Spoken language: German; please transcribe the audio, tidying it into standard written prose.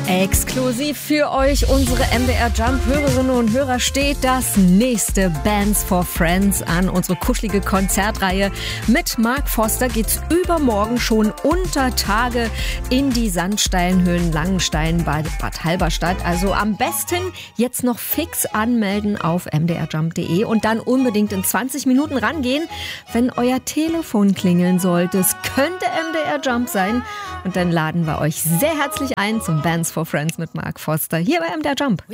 Exklusiv für euch, unsere MDR Jump-Hörerinnen und Hörer, steht das nächste Bands for Friends an. Unsere kuschelige Konzertreihe mit Mark Foster geht's übermorgen schon unter Tage in die Sandsteinhöhlen Langenstein bei Bad Halberstadt. Also am besten jetzt noch fix anmelden auf mdrjump.de und dann unbedingt in 20 Minuten rangehen, wenn euer Telefon klingeln sollte. Es könnte MDR Jump sein und dann laden wir euch sehr herzlich ein zum Bands for Friends mit Mark Foster hier bei MDR Jump.